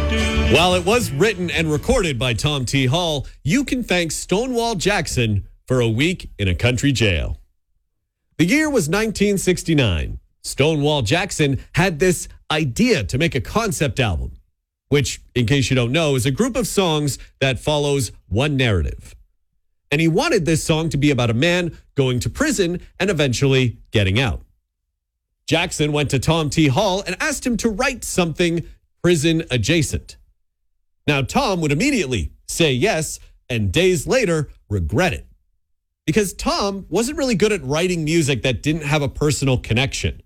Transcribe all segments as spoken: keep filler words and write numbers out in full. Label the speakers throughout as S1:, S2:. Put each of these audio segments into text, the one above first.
S1: While it was written and recorded by Tom T. Hall, you can thank Stonewall Jackson for a week in a country jail. The year was nineteen sixty-nine. Stonewall Jackson had this idea to make a concept album, which, in case you don't know, is a group of songs that follows one narrative. And he wanted this song to be about a man going to prison and eventually getting out. Jackson went to Tom T. Hall and asked him to write something prison adjacent. Now, Tom would immediately say yes and days later regret it, because Tom wasn't really good at writing music that didn't have a personal connection.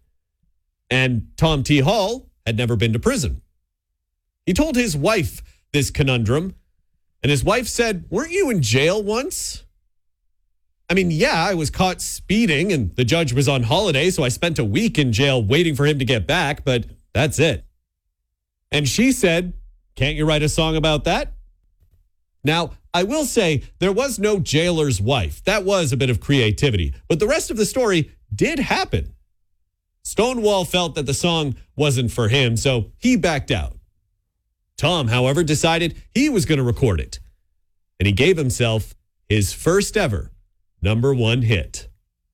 S1: And Tom T. Hall had never been to prison. He told his wife this conundrum, and his wife said, "Weren't you in jail once?" I mean, yeah, I was caught speeding and the judge was on holiday, so I spent a week in jail waiting for him to get back, but that's it. And she said, "Can't you write a song about that?" Now, I will say there was no jailer's wife. That was a bit of creativity, but the rest of the story did happen. Stonewall felt that the song wasn't for him, so he backed out. Tom, however, decided he was going to record it, and he gave himself his first ever number one hit.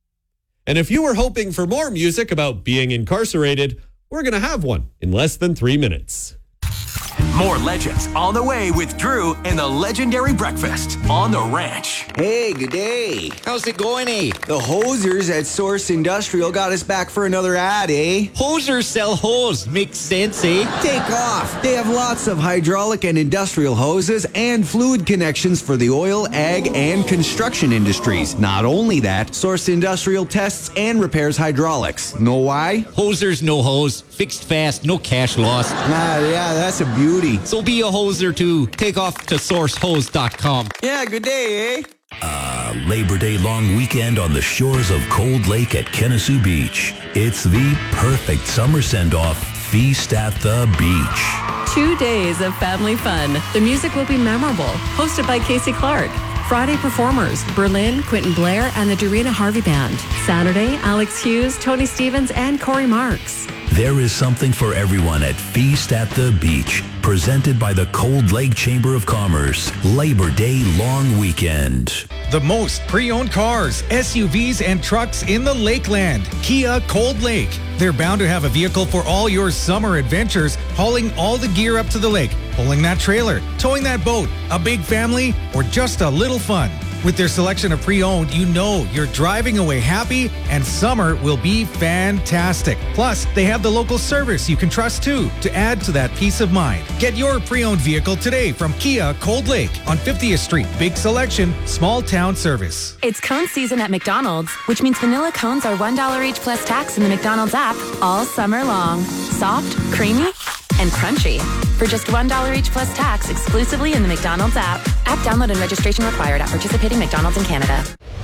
S1: And if you were hoping for more music about being incarcerated, we're going to have one in less than three minutes.
S2: More legends on the way with Drew and the legendary breakfast on the ranch.
S3: Hey, good day.
S4: How's it going, eh?
S3: The hosers at Source Industrial got us back for another ad, eh?
S4: Hosers sell hose. Makes sense, eh?
S3: Take off. They have lots of hydraulic and industrial hoses and fluid connections for the oil, ag, and construction industries. Not only that, Source Industrial tests and repairs hydraulics. Know why?
S4: Hosers, no hose. Fixed fast, no cash loss.
S3: Ah, yeah, that's a beauty.
S4: So be a hoser too. Take off to source hose dot com.
S3: Yeah, good day, eh?
S5: Uh, Labor Day long weekend on the shores of Cold Lake at Kennesaw Beach. It's the perfect summer send-off feast at the beach.
S6: Two days of family fun. The music will be memorable. Hosted by Casey Clark. Friday performers, Berlin, Quentin Blair, and the Dorina Harvey Band. Saturday, Alex Hughes, Tony Stevens, and Corey Marks.
S5: There is something for everyone at Feast at the Beach, presented by the Cold Lake Chamber of Commerce. Labor Day long weekend.
S7: The most pre-owned cars, S U Vs, and trucks in the Lakeland. Kia Cold Lake. They're bound to have a vehicle for all your summer adventures, hauling all the gear up to the lake, pulling that trailer, towing that boat, a big family, or just a little fun. With their selection of pre-owned, you know you're driving away happy, and summer will be fantastic. Plus, they have the local service you can trust too, to add to that peace of mind. Get your pre-owned vehicle today from Kia Cold Lake on fiftieth Street. Big selection, small town service.
S8: It's cone season at McDonald's, which means vanilla cones are one dollar each plus tax in the McDonald's app all summer long. Soft, creamy, and crunchy. For just one dollar each plus tax exclusively in the McDonald's app. App download and registration required at participating McDonald's in Canada.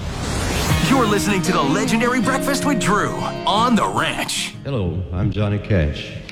S2: You're listening to the legendary breakfast with Drew on the ranch.
S9: Hello, I'm Johnny Cash.